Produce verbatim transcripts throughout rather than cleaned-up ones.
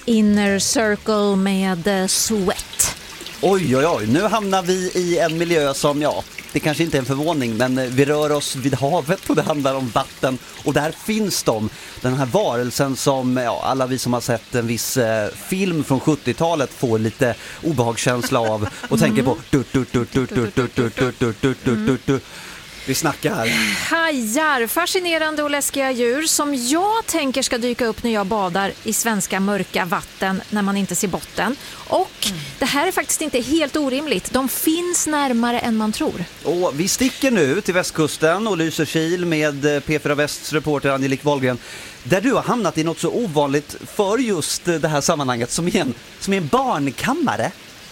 Inner Circle med uh, Sweat. Oj, oj, oj. Nu hamnar vi i en miljö som, ja, det kanske inte är en förvåning, men vi rör oss vid havet och det handlar om vatten. Och där finns de, den här varelsen som, ja, alla vi som har sett en viss eh, film från sjuttiotalet får lite obehagskänsla av och tänker på du, du, du, du, du, du, du, du, du, du, du, du, du. Vi snackar här. Hajar, fascinerande och läskiga djur som jag tänker ska dyka upp när jag badar i svenska mörka vatten när man inte ser botten. Och mm. det här är faktiskt inte helt orimligt. De finns närmare än man tror. Och vi sticker nu till västkusten och Lysekil med P fyra Västs reporter Angelique Wahlgren. Där du har hamnat i något så ovanligt för just det här sammanhanget som är en, som är en barnkammare.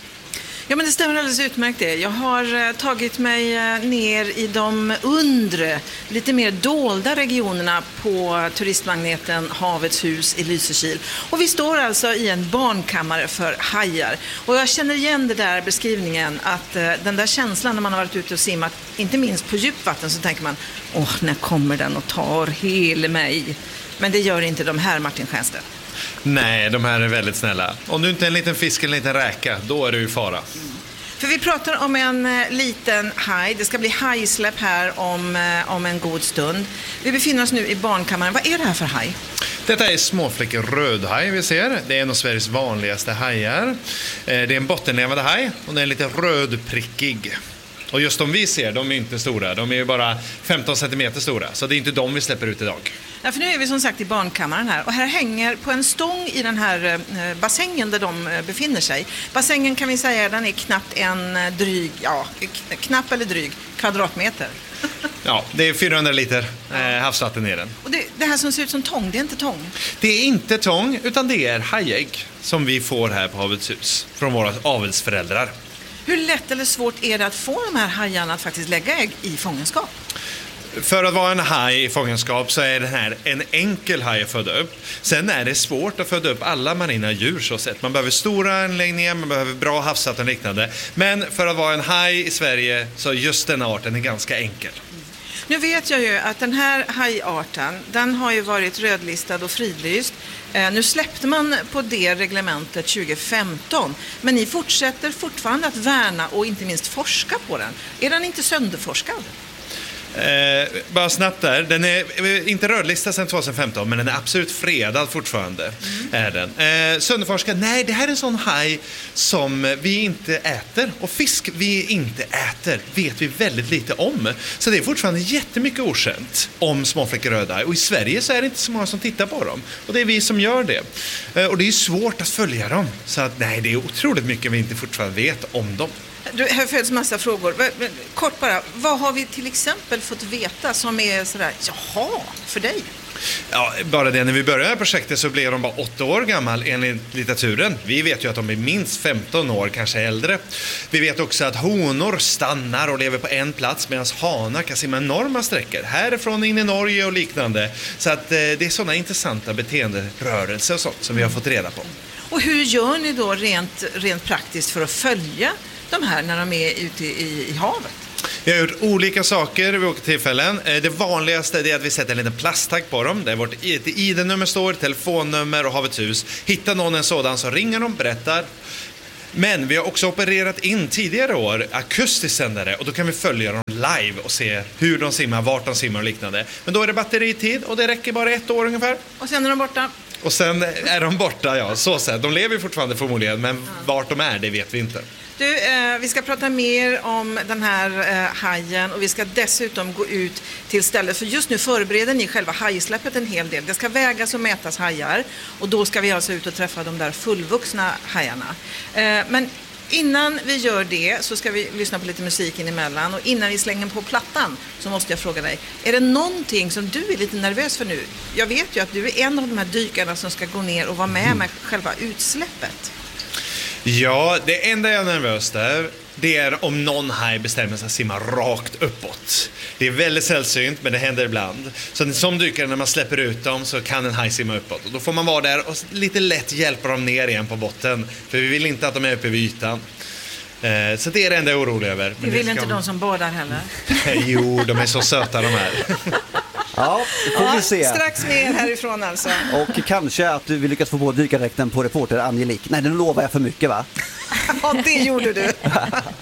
Ja, men det stämmer alldeles utmärkt det. Jag har eh, tagit mig eh, ner i de undre, lite mer dolda regionerna på turistmagneten Havets hus i Lysekil. Och vi står alltså i en barnkammare för hajar. Och jag känner igen det där beskrivningen att eh, den där känslan när man har varit ute och simmat, inte minst på djupvatten, så tänker man, åh, när kommer den och tar hela mig? Men det gör inte de här, Martin Stjernstedt. Nej, de här är väldigt snälla. Om du inte är en liten fisk eller en liten räka, då är du i fara. Mm. För vi pratar om en eh, liten haj. Det ska bli hajsläpp här om, eh, om en god stund. Vi befinner oss nu i barnkammaren. Vad är det här för haj? Detta är småfläckig rödhaj vi ser. Det är en av Sveriges vanligaste hajar. Eh, det är en bottenlevande haj och den är lite rödprickig. Och just de vi ser, de är inte stora. De är ju bara femton centimeter stora. Så det är inte de vi släpper ut idag. Ja, för nu är vi som sagt i barnkammaren här. Och här hänger på en stång i den här eh, bassängen där de eh, befinner sig. Bassängen kan vi säga, den är knappt en eh, dryg, ja, k- knapp eller dryg kvadratmeter. Ja, det är fyrahundra liter eh, havsvatten i den. Och det, det här som ser ut som tång, det är inte tång? Det är inte tång, utan det är hajägg som vi får här på Havets hus. Från våra avelsföräldrar. Hur lätt eller svårt är det att få de här hajarna att faktiskt lägga ägg i fångenskap? För att vara en haj i fångenskap så är det här en enkel haj att föda upp. Sen är det svårt att föda upp alla marina djur så sett. Man behöver stora anläggningar, man behöver bra havsvatten och liknande. Men för att vara en haj i Sverige så just den arten är ganska enkel. Nu vet jag ju att den här hajarten, den har ju varit rödlistad och fridlyst. Eh, nu släppte man på det reglementet tjugo femton. Men ni fortsätter fortfarande att värna och inte minst forska på den. Är den inte sönderforskad? Eh, bara snabbt där, den är inte rödlistad sedan tjugohundrafemton, men den är absolut fredad fortfarande. Mm. Är den. Eh, sönderforskad, nej, det här är en sån haj som vi inte äter, och fisk vi inte äter vet vi väldigt lite om. Så det är fortfarande jättemycket okänt om småfläckig rödhaj, och i Sverige så är det inte så många som tittar på dem, och det är vi som gör det. Eh, och det är svårt att följa dem, så att nej, det är otroligt mycket vi inte fortfarande vet om dem. Du, här föds massa frågor. Kort bara, vad har vi till exempel fått veta som är sådär, jaha, för dig? Ja, bara det, när vi började projektet så blev de bara åtta år gammal enligt litteraturen. Vi vet ju att de är minst femton år, kanske äldre. Vi vet också att honor stannar och lever på en plats medan hanar kan simma enorma sträckor. Härifrån in i Norge och liknande. Så att eh, det är sådana intressanta beteenderörelser och sånt som vi har fått reda på. Och hur gör ni då rent, rent praktiskt för att följa de här när de är ute i, i havet? Vi har gjort olika saker vid olika tillfällen. Det vanligaste är att vi sätter en liten plasttagg på dem. Där vårt I D-nummer står, telefonnummer och Havets hus. Hittar någon en sådan så ringer de, berättar. Men vi har också opererat in tidigare år akustisk sändare, och då kan vi följa dem live och se hur de simmar, vart de simmar och liknande. Men då är det batteritid och det räcker bara ett år ungefär. Och sen är de borta? Och sen är de borta, ja, så sett. De lever fortfarande förmodligen, men vart de är, det vet vi inte. Du, eh, vi ska prata mer om den här eh, hajen, och vi ska dessutom gå ut till stället, för just nu förbereder ni själva hajsläppet en hel del. Det ska vägas och mätas hajar, och då ska vi alltså ut och träffa de där fullvuxna hajarna. Eh, men innan vi gör det så ska vi lyssna på lite musik in emellan, och innan vi slänger på plattan så måste jag fråga dig, är det någonting som du är lite nervös för nu? Jag vet ju att du är en av de här dykarna som ska gå ner och vara med med själva utsläppet. Ja, det enda jag är nervös där, det är om någon haj bestämmer sig att simma rakt uppåt. Det är väldigt sällsynt, men det händer ibland. Så som dykare, när man släpper ut dem så kan en haj simma uppåt. Och då får man vara där och lite lätt hjälpa dem ner igen på botten. För vi vill inte att de är uppe vid ytan. Eh, så det är det enda jag är orolig över. Vi vill inte de som badar heller. Jo, de är så söta de här. Ja, det får vi se. Strax mer härifrån alltså. Och kanske att du vill lyckas få på dykardräkten på reporter Angelique. Nej, den lovar jag för mycket, va? Ja, det gjorde du.